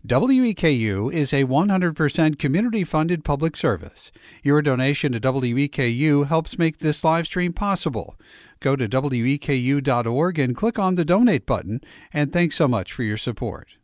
WEKU is a 100% community-funded public service. Your donation to WEKU helps make this live stream possible. Go to weku.org and click on the Donate button, and thanks so much for your support.